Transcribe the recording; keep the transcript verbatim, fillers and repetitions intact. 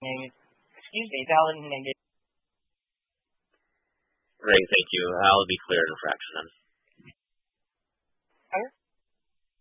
excuse me, valid and negative. Great, thank you. I'll be cleared infraction then.